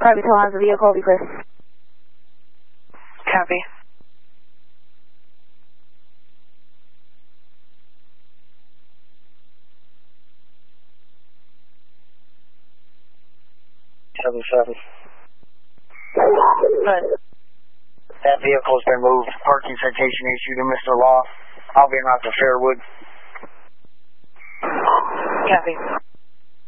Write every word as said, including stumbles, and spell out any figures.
Private tow lines the vehicle, be clear. Copy. Seven seven. Good. That vehicle's been moved. Parking citation issued to Mister Law. I'll be in out to Fairwood. Copy.